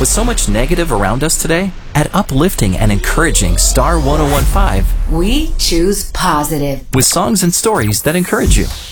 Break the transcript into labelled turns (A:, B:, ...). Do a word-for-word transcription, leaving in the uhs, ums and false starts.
A: With so much negative around us today, at uplifting and encouraging Star one oh one point five,
B: we choose positive.
A: With songs and stories that encourage you.